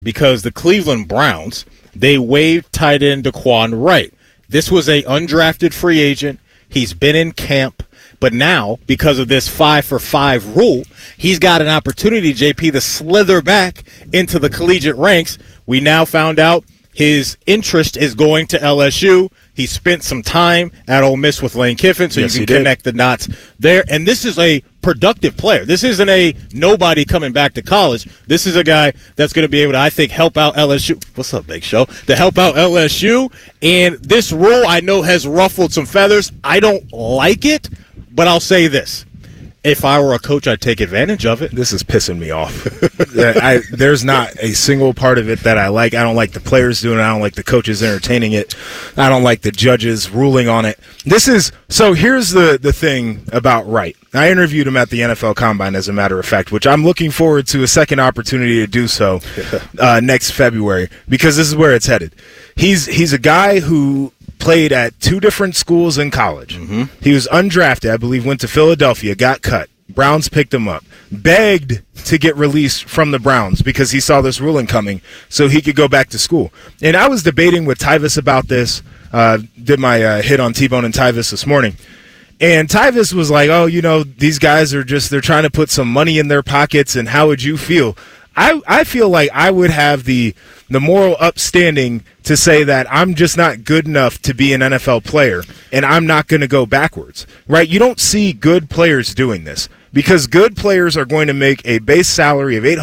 because the Cleveland Browns, they waived tight end Daquan Wright. This was a undrafted free agent. He's been in camp, but now, because of this 5-for-5 rule, he's got an opportunity, JP, to slither back into the collegiate ranks. We now found out his interest is going to LSU. He spent some time at Ole Miss with Lane Kiffin, so yes, you can connect the dots there. And this is a productive player. This isn't a nobody coming back to college. This is a guy that's going to be able to, I think, help out LSU. What's up, Big Show? To help out LSU. And this rule, I know, has ruffled some feathers. I don't like it, but I'll say this. If I were a coach, I'd take advantage of it. This is pissing me off. There's not a single part of it that I like. I don't like the players doing it. I don't like the coaches entertaining it. I don't like the judges ruling on it. So here's the thing about Wright. I interviewed him at the NFL Combine, as a matter of fact, which I'm looking forward to a second opportunity to do so next February, because this is where it's headed. He's a guy who played at two different schools in college. Mm-hmm. He was undrafted, I believe, went to Philadelphia, got cut. Browns picked him up, begged to get released from the Browns because he saw this ruling coming so he could go back to school. And I was debating with Tyvis about this, did my hit on T-Bone and Tyvis this morning. And Tyvis was like, oh, these guys are they're trying to put some money in their pockets, and how would you feel? I feel like I would have the moral upstanding to say that I'm just not good enough to be an NFL player, and I'm not going to go backwards, right? You don't see good players doing this, because good players are going to make a base salary of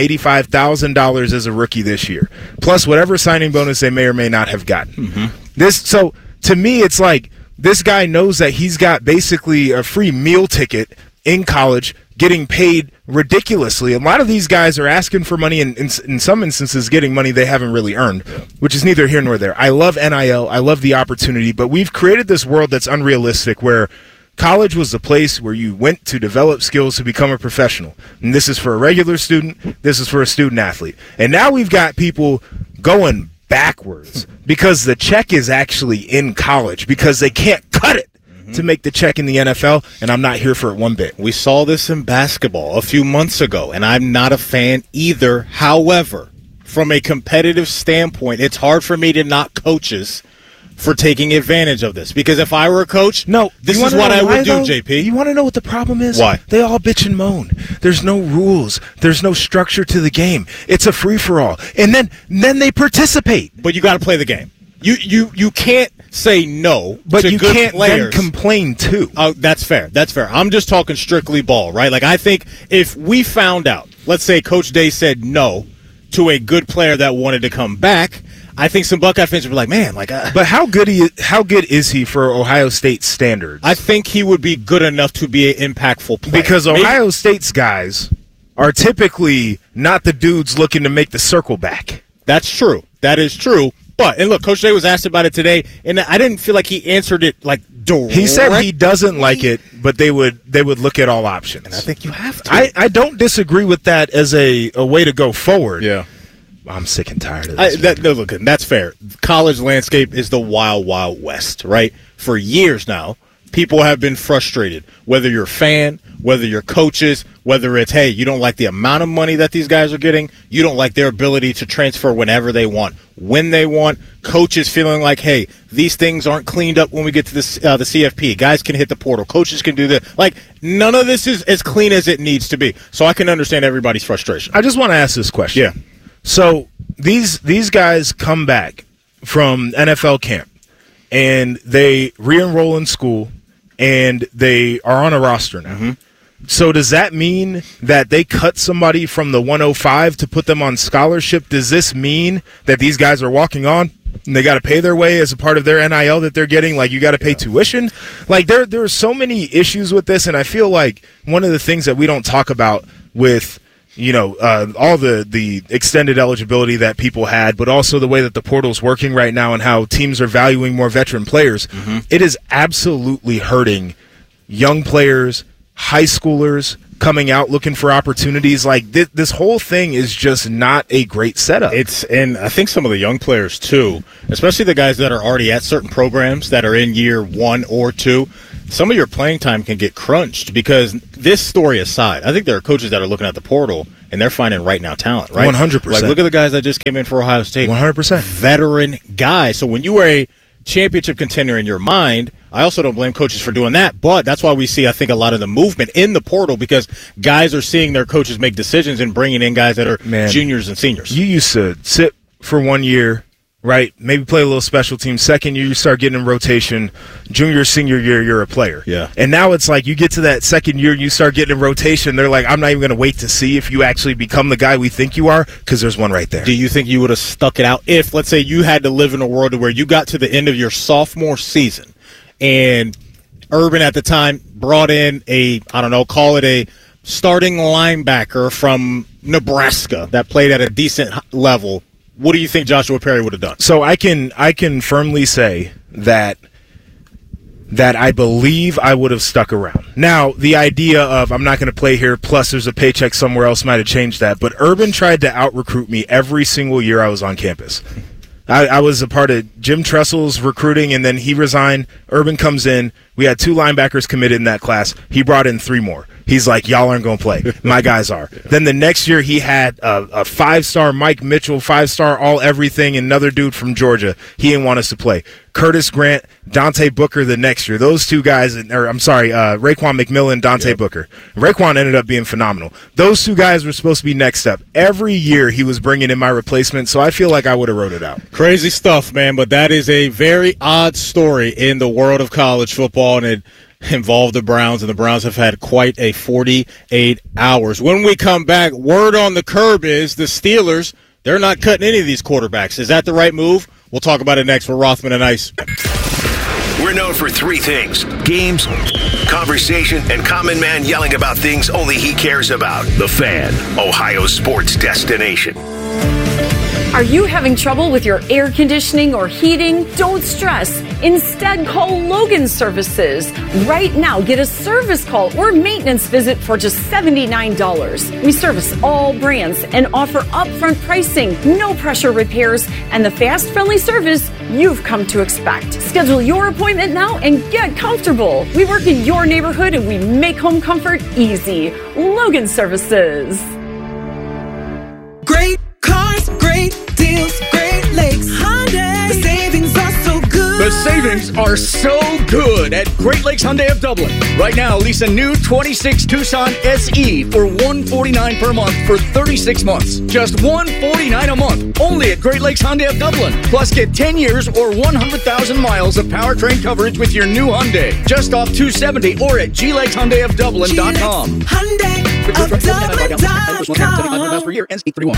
$885,000 as a rookie this year, plus whatever signing bonus they may or may not have gotten. Mm-hmm. So to me, it's like this guy knows that he's got basically a free meal ticket in college, getting paid ridiculously. A lot of these guys are asking for money, and in some instances getting money they haven't really earned, which is neither here nor there. I love NIL. I love the opportunity, but we've created this world that's unrealistic where college was the place where you went to develop skills to become a professional. And this is for a regular student. This is for a student athlete. And now we've got people going backwards because the check is actually in college because they can't cut it to make the check in the NFL, and I'm not here for it one bit. We saw this in basketball a few months ago, and I'm not a fan either. However, from a competitive standpoint, it's hard for me to knock coaches for taking advantage of this. Because if I were a coach, this is what I would do, JP. You want to know what the problem is? Why? They all bitch and moan. There's no rules. There's no structure to the game. It's a free-for-all. And then they participate. But you got to play the game. You can't say no, but to you good can't players. Then complain too. Oh, that's fair. That's fair. I'm just talking strictly ball, right? Like, I think if we found out, let's say Coach Day said no to a good player that wanted to come back, I think some Buckeye fans would be like, man, like. But how good is he for Ohio State standards? I think he would be good enough to be an impactful player. Because Ohio State's guys are typically not the dudes looking to make the circle back. That's true. That is true. But, and look, Coach Day was asked about it today, and I didn't feel like he answered it, like, directly. He said he doesn't like it, but they would look at all options. And I think you have to. I don't disagree with that as a way to go forward. Yeah. I'm sick and tired of this. Look, that's fair. College landscape is the wild, wild west, right? For years now, people have been frustrated, whether you're a fan, whether you're coaches, whether it's, hey, you don't like the amount of money that these guys are getting, you don't like their ability to transfer whenever they want, when they want, coaches feeling like, hey, these things aren't cleaned up when we get to the CFP. Guys can hit the portal. Coaches can do that. Like, none of this is as clean as it needs to be. So I can understand everybody's frustration. I just want to ask this question. Yeah. So these guys come back from NFL camp, and they re-enroll in school, and they are on a roster now. Mm-hmm. So does that mean that they cut somebody from the 105 to put them on scholarship? Does this mean that these guys are walking on and they got to pay their way as a part of thetheir NIL that they're getting? Like, you got to pay tuition? Like, there are so many issues with this, and I feel like one of the things that we don't talk about with all the extended eligibility that people had, but also the way that the portal's working right now and how teams are valuing more veteran players, it is absolutely hurting young players, high schoolers coming out looking for opportunities. Like, this whole thing is just not a great setup. And I think some of the young players too, especially the guys that are already at certain programs that are in year 1 or 2, some of your playing time can get crunched because, this story aside, I think there are coaches that are looking at the portal and they're finding right now talent, right? 100%. Like, look at the guys that just came in for Ohio State. 100%. Veteran guys. So when you were a championship contender in your mind, I also don't blame coaches for doing that, but that's why we see, I think, a lot of the movement in the portal, because guys are seeing their coaches make decisions and bringing in guys that are juniors and seniors. You used to sit for 1 year, right? Maybe play a little special team. Second year, you start getting in rotation. Junior, senior year, you're a player. Yeah. And now it's like you get to that second year, you start getting in rotation. They're like, I'm not even going to wait to see if you actually become the guy we think you are, because there's one right there. Do you think you would have stuck it out if, let's say, you had to live in a world where you got to the end of your sophomore season and Urban at the time brought in call it a starting linebacker from Nebraska that played at a decent level? What do you think Joshua Perry would have done? So I can firmly say that I believe I would have stuck around. Now, the idea of I'm not going to play here, plus there's a paycheck somewhere else might have changed that. But Urban tried to out-recruit me every single year I was on campus. I was a part of Jim Tressel's recruiting, and then he resigned. Urban comes in. We had 2 linebackers committed in that class. He brought in 3 more. He's like, y'all aren't going to play. My guys are. Then the next year he had a 5-star Mike Mitchell, 5-star all-everything, another dude from Georgia. He didn't want us to play. Curtis Grant, Dante Booker the next year. Those 2 guys, Raekwon McMillan, Dante Booker. Raekwon ended up being phenomenal. Those 2 guys were supposed to be next up. Every year he was bringing in my replacement, so I feel like I would have wrote it out. Crazy stuff, man, but that is a very odd story in the world of college football, and it involved the Browns, and the Browns have had quite a 48 hours. When we come back, word on the curb is the Steelers, they're not cutting any of these quarterbacks. Is that the right move? We'll talk about it next with Rothman and Ice. We're known for 3 things: games, conversation, and Common Man yelling about things only he cares about. The Fan, Ohio's sports destination. Are you having trouble with your air conditioning or heating? Don't stress. Instead, call Logan Services. Right now, get a service call or maintenance visit for just $79. We service all brands and offer upfront pricing, no pressure repairs, and the fast, friendly service you've come to expect. Schedule your appointment now and get comfortable. We work in your neighborhood and we make home comfort easy. Logan Services. Great cars, great deals, Great Lakes Hyundai. The savings are so good. The savings are so good at Great Lakes Hyundai of Dublin. Right now, lease a new 26 Tucson SE for $149 per month for 36 months. Just $149 a month. Only at Great Lakes Hyundai of Dublin. Plus, get 10 years or 100,000 miles of powertrain coverage with your new Hyundai. Just off 270 or at GLakesHyundaiofDublin.com. Hyundai of Dublin.com. Per year, ends 8/31.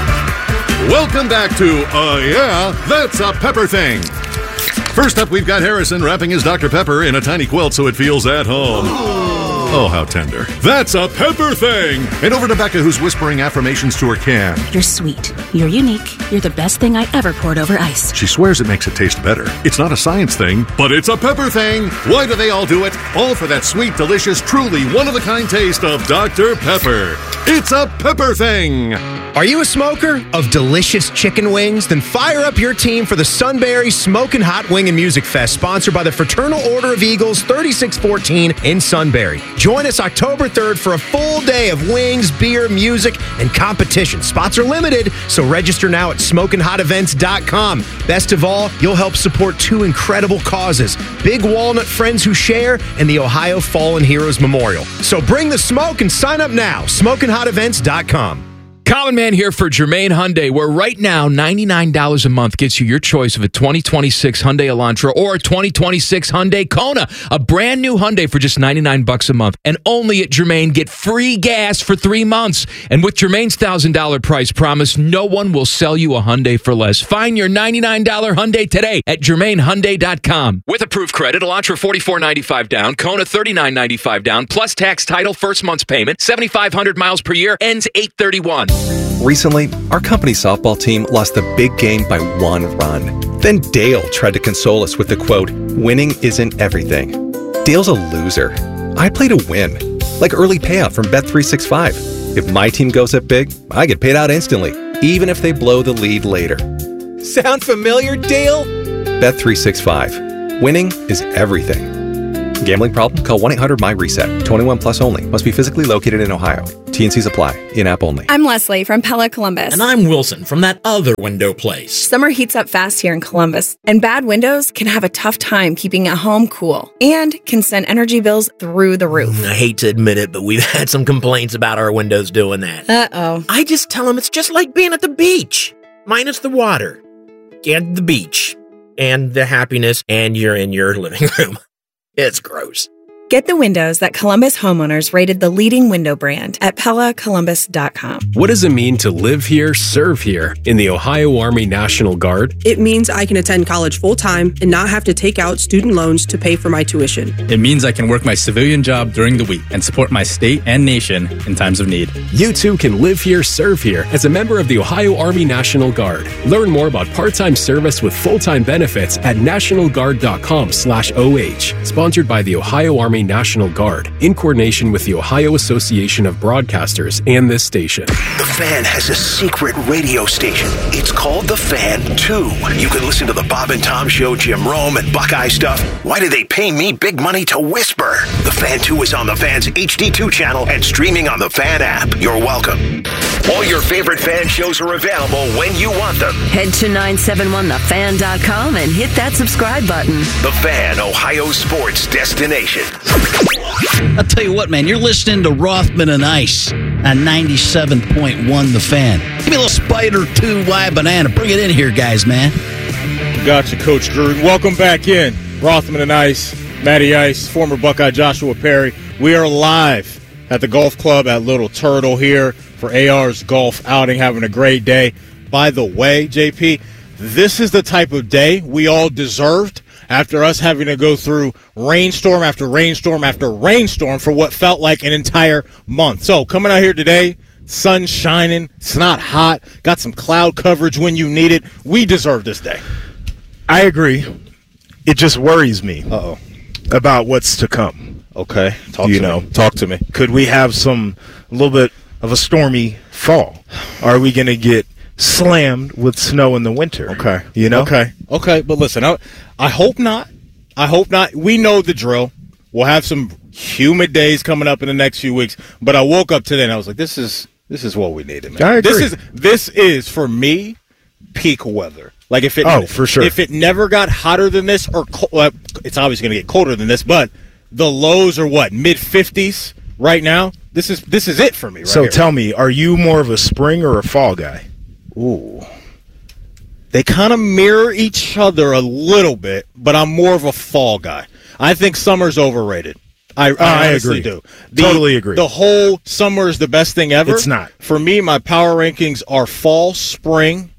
Welcome back to Yeah, That's a Pepper Thing. First up, we've got Harrison wrapping his Dr. Pepper in a tiny quilt so it feels at home. Oh, how tender. That's a Pepper Thing. And over to Becca, who's whispering affirmations to her can. You're sweet. You're unique. You're the best thing I ever poured over ice. She swears it makes it taste better. It's not a science thing, but it's a Pepper Thing. Why do they all do it? All for that sweet, delicious, truly one-of-a-kind taste of Dr. Pepper. It's a Pepper Thing. Are you a smoker of delicious chicken wings? Then fire up your team for the Sunbury Smokin' Hot Wing and Music Fest, sponsored by the Fraternal Order of Eagles 3614 in Sunbury. Join us October 3rd for a full day of wings, beer, music, and competition. Spots are limited, so register now at SmokinHotEvents.com. Best of all, you'll help support 2 incredible causes: Big Walnut Friends Who Share and the Ohio Fallen Heroes Memorial. So bring the smoke and sign up now. SmokinHotEvents.com. Common Man here for Germain Hyundai, where right now $99 a month gets you your choice of a 2026 Hyundai Elantra or a 2026 Hyundai Kona. A brand new Hyundai for just $99 a month. And only at Germain, get free gas for 3 months. And with Germain's $1,000 price promise, no one will sell you a Hyundai for less. Find your $99 Hyundai today at GermainHyundai.com. With approved credit, Elantra $44.95 down, Kona $39.95 down, plus tax, title, first month's payment, 7,500 miles per year, ends 8/31. Recently, our company softball team lost the big game by 1 run. Then Dale tried to console us with the quote, "Winning isn't everything." Dale's a loser. I play to win, like early payout from Bet365. If my team goes up big, I get paid out instantly, even if they blow the lead later. Sound familiar, Dale? Bet365. Winning is everything. Gambling problem? Call 1-800-MY-RESET. 21 plus only. Must be physically located in Ohio. T&Cs apply. In-app only. I'm Leslie from Pella Columbus. And I'm Wilson from that other window place. Summer heats up fast here in Columbus, and bad windows can have a tough time keeping a home cool and can send energy bills through the roof. I hate to admit it, but we've had some complaints about our windows doing that. Uh-oh. I just tell them it's just like being at the beach, minus the water and the beach and the happiness, and you're in your living room. It's gross. Get the windows that Columbus homeowners rated the leading window brand at PellaColumbus.com. What does it mean to live here, serve here in the Ohio Army National Guard? It means I can attend college full-time and not have to take out student loans to pay for my tuition. It means I can work my civilian job during the week and support my state and nation in times of need. You too can live here, serve here as a member of the Ohio Army National Guard. Learn more about part-time service with full-time benefits at nationalguard.com/OH. Sponsored by the Ohio Army National Guard in coordination with the Ohio Association of Broadcasters and this station. The Fan has a secret radio station. It's called The Fan 2. You can listen to the Bob and Tom Show, Jim Rome, and Buckeye stuff. Why do they pay me big money to whisper? The Fan 2 is on the Fan's HD2 channel and streaming on the Fan app. You're welcome. All your favorite Fan shows are available when you want them. Head to 971thefan.com and hit that subscribe button. The Fan, Ohio sports destination. I'll tell you what, man, you're listening to Rothman and Ice on 97.1 The Fan. Give me a little Spider 2Y banana. Bring it in here, guys, man. Gotcha, Coach Gruden. Welcome back in. Rothman and Ice, Matty Ice, former Buckeye Joshua Perry. We are live at the golf club at Little Turtle here for AR's golf outing, having a great day. By the way, JP, this is the type of day we all deserved after us having to go through rainstorm after rainstorm after rainstorm for what felt like an entire month. So coming out here today, sun shining, it's not hot, got some cloud coverage when you need it. We deserve this day. I agree. It just worries me about what's to come. Okay. Talk to me. Could we have a little bit of a stormy fall? Are we going to get slammed with snow in the winter? Okay. Okay, but listen, I hope not. We know the drill. We'll have some humid days coming up in the next few weeks, but I woke up today and I was like, this is what we needed, man. I agree. This is for me peak weather. Like if it for sure. If it never got hotter than this or it's obviously going to get colder than this, but the lows are what, mid-50s right now? This is it for me right So here. tell me, are you more of a spring or a fall guy? Ooh. They kind of mirror each other a little bit, but I'm more of a fall guy. I think summer's overrated. I honestly agree. do. Totally agree. The whole summer is the best thing ever. It's not. For me, my power rankings are fall, spring,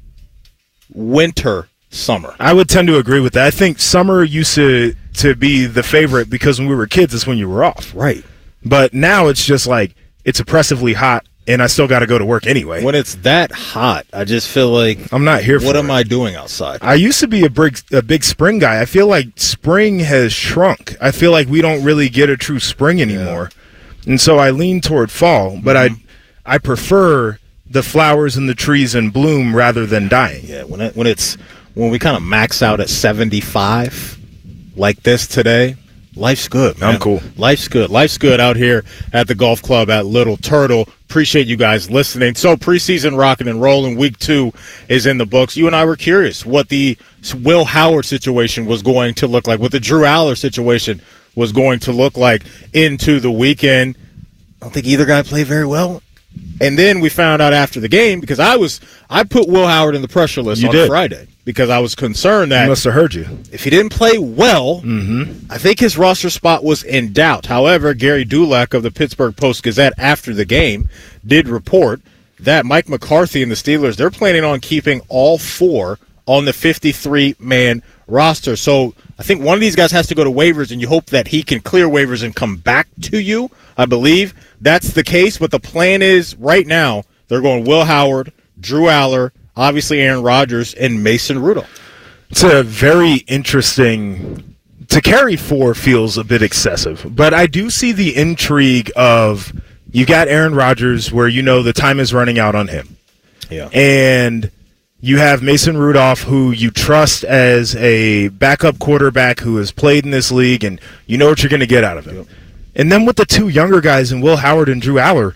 winter, summer. I would tend to agree with that. I think summer used to be the favorite because when we were kids, that's when you were off. Right. But now it's just like it's oppressively hot, and I still got to go to work anyway. When it's that hot, I just feel like I'm not here for what it. am I doing outside? I used to be a big spring guy. I feel like spring has shrunk. I feel like we don't really get a true spring anymore. Yeah. And so I lean toward fall, but I prefer the flowers and the trees in bloom rather than dying. Yeah, when we kind of max out at 75 like this today, life's good, man. I'm cool. Life's good. Life's good out here at the golf club at Little Turtle. Appreciate you guys listening. So preseason rocking and rolling. Week 2 is in the books. You and I were curious what the Will Howard situation was going to look like, what the Drew Aller situation was going to look like into the weekend. I don't think either guy played very well. And then we found out after the game, because I put Will Howard in the pressure list on Friday because I was concerned that he must have heard you. If he didn't play well, I think his roster spot was in doubt. However, Gary Dulac of the Pittsburgh Post-Gazette after the game did report that Mike McCarthy and the Steelers, they're planning on keeping all 4 on the 53-man roster. So I think one of these guys has to go to waivers, and you hope that he can clear waivers and come back to you. I believe that's the case, but the plan is right now they're going Will Howard, Drew Aller, obviously Aaron Rodgers, and Mason Rudolph. It's a very interesting – to carry 4 feels a bit excessive, but I do see the intrigue of you got Aaron Rodgers where you know the time is running out on him. Yeah. And you have Mason Rudolph, who you trust as a backup quarterback who has played in this league, and you know what you're going to get out of him. And then with the 2 younger guys in Will Howard and Drew Aller,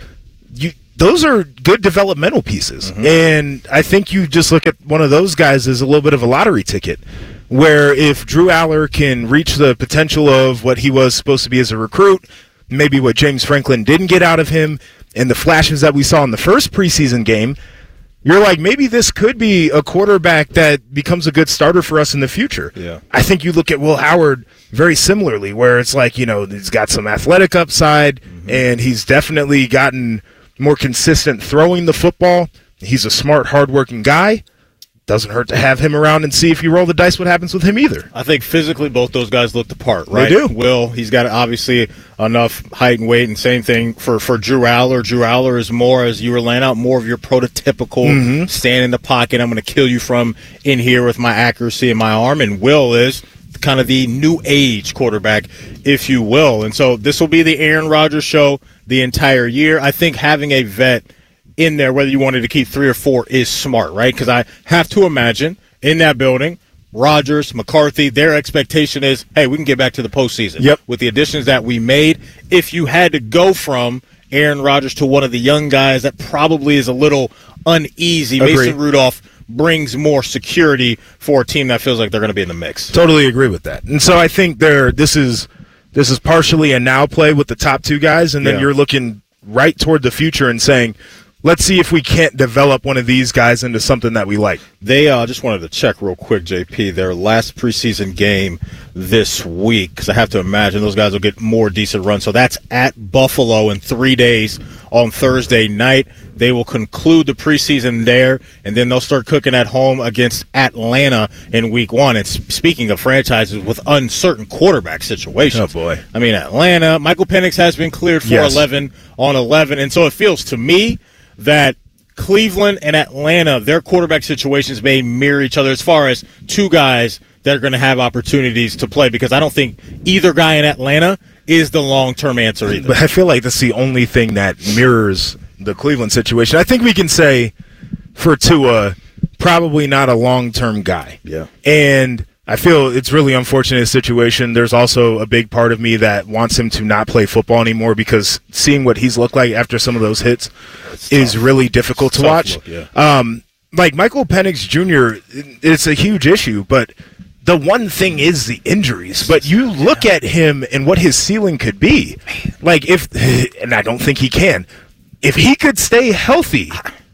those are good developmental pieces. Mm-hmm. And I think you just look at one of those guys as a little bit of a lottery ticket, where if Drew Aller can reach the potential of what he was supposed to be as a recruit, maybe what James Franklin didn't get out of him, and the flashes that we saw in the first preseason game, you're like, maybe this could be a quarterback that becomes a good starter for us in the future. Yeah. I think you look at Will Howard very similarly, where it's like, he's got some athletic upside, and he's definitely gotten more consistent throwing the football. He's a smart, hardworking guy. Doesn't hurt to have him around and see if you roll the dice what happens with him either. I think physically both those guys look the part, right? They do. Will, he's got obviously enough height and weight, and same thing for Drew Aller. Drew Aller is more, as you were laying out, more of your prototypical stand in the pocket, I'm going to kill you from in here with my accuracy and my arm. And Will is kind of the new age quarterback, if you will. And so this will be the Aaron Rodgers show the entire year. I think having a vet in there, whether you wanted to keep 3 or 4, is smart, right? Because I have to imagine in that building, Rodgers, McCarthy, their expectation is, hey, we can get back to the postseason. Yep. With the additions that we made. If you had to go from Aaron Rodgers to one of the young guys that probably is a little uneasy, Agreed. Mason Rudolph brings more security for a team that feels like they're going to be in the mix. Totally agree with that. And so I think this is partially a now play with the top 2 guys, and then you're looking right toward the future and saying, let's see if we can't develop one of these guys into something that we like. They just wanted to check real quick, JP, their last preseason game this week, because I have to imagine those guys will get more decent runs. So that's at Buffalo in 3 days on Thursday night. They will conclude the preseason there, and then they'll start cooking at home against Atlanta in week 1. And speaking of franchises with uncertain quarterback situations. Oh, boy. I mean, Atlanta, Michael Penix has been cleared for 11 on 11. And so it feels to me that Cleveland and Atlanta, their quarterback situations may mirror each other as far as 2 guys that are going to have opportunities to play, because I don't think either guy in Atlanta is the long-term answer either. But I feel like that's the only thing that mirrors the Cleveland situation. I think we can say for Tua, probably not a long-term guy. Yeah. And I feel it's really unfortunate situation. There's also a big part of me that wants him to not play football anymore, because seeing what he's looked like after some of those hits is really difficult to watch. Look, yeah. Like Michael Penix Jr., it's a huge issue, but the one thing is the injuries. But you look at him and what his ceiling could be. Like and I don't think he can. If he could stay healthy.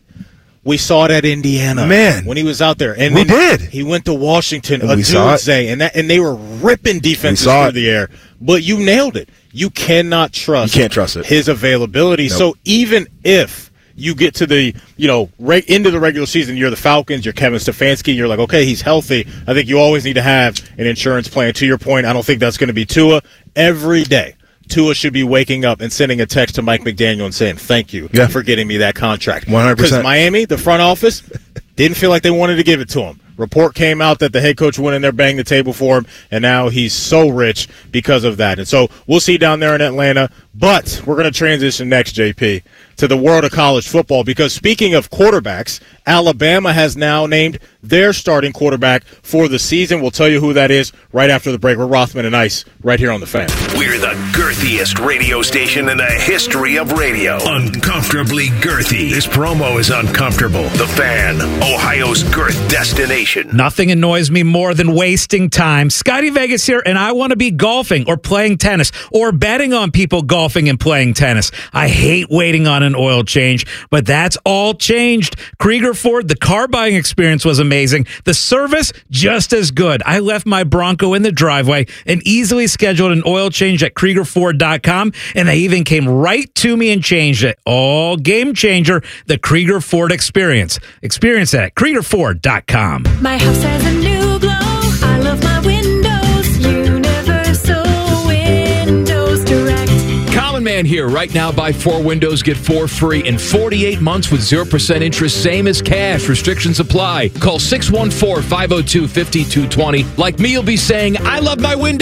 We saw it at Indiana, man, when he was out there, and we did. He went to Washington, and we saw it. and they were ripping defenses through the air. But you nailed it. You cannot trust. You can't trust it. His availability. Nope. So even if you get to the into the regular season, you're the Falcons, you're Kevin Stefanski, you're like, okay, he's healthy. I think you always need to have an insurance plan. To your point, I don't think that's going to be Tua every day. Tua should be waking up and sending a text to Mike McDaniel and saying, thank you for getting me that contract. 100%. Because Miami, the front office, didn't feel like they wanted to give it to him. Report came out that the head coach went in there, banged the table for him, and now he's so rich because of that. And so we'll see down there in Atlanta. But we're going to transition next, JP, to the world of college football, because speaking of quarterbacks, Alabama has now named their starting quarterback for the season. We'll tell you who that is right after the break. We're Rothman and Ice right here on The Fan. We're the girthiest radio station in the history of radio. Uncomfortably girthy. This promo is uncomfortable. The Fan, Ohio's girth destination. Nothing annoys me more than wasting time. Scotty Vegas here, and I want to be golfing or playing tennis or betting on people golfing and playing tennis. I hate waiting on an oil change, but that's all changed. Krieger Ford, the car buying experience was amazing. The service, just as good. I left my Bronco in the driveway and easily scheduled an oil change at KriegerFord.com, and they even came right to me and changed it. All game changer, the Krieger Ford experience. Experience it at KriegerFord.com. My house has a new glow. I love my windows. Universal Windows Direct. Common Man here. Right now, buy 4 windows, get 4 free in 48 months with 0% interest, same as cash. Restrictions apply. Call 614-502-5220. Like me, you'll be saying, I love my windows.